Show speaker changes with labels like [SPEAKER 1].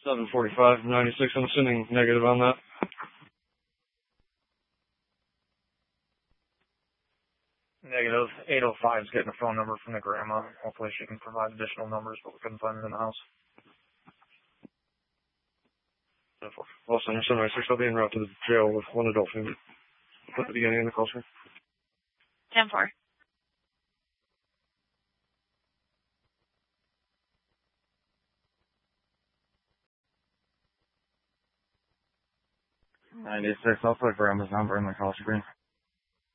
[SPEAKER 1] 745-96, I'm sending negative on that.
[SPEAKER 2] Negative. 805 is getting a phone number from the grandma. Hopefully she can provide additional numbers, but we couldn't find it in the house.
[SPEAKER 1] Also, 796, I'll be en route to the jail with one adult female. At the beginning of the call, sir.
[SPEAKER 3] 10-4.
[SPEAKER 4] I'll put grandma's number in the call screen.